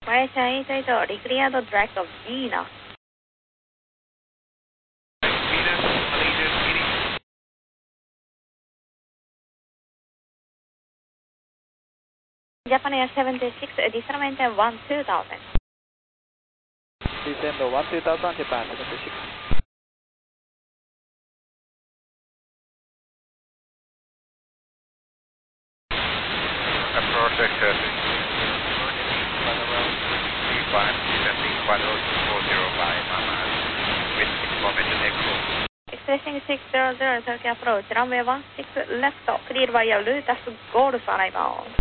Malaysia 880, ricreato drag of Venus. Venus, Malaysia speeding. Japan Air 76, descendment 12000. Descend 12000, Japan 76. Approach access. Descending 10240 Mama. With information echo. Expressing 600, Turkey approach, runway 16 left, clear via Lutas Golf arrival.